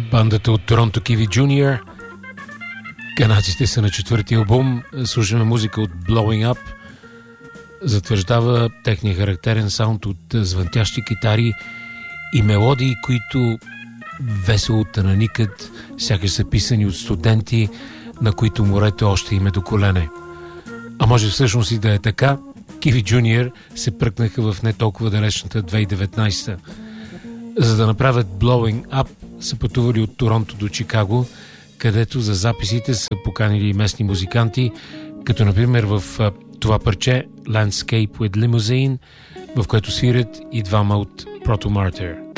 Бандата от Торонто Kiwi Junior. Канадците са на четвъртия албум. Слушаме музика от Blowing Up. Затвърждава техния характерен саунд от звънтящи китари и мелодии, които весело тананикат, сякаш са писани от студенти, на които морето още им е до колене. А може всъщност и да е така. Kiwi Junior се пръкнаха в не толкова далечната 2019. За да направят Blowing Up, са пътували от Торонто до Чикаго, където за записите са поканили местни музиканти, като например в това парче Landscape with Limousine, в което свирят и двама от Proto Martyr.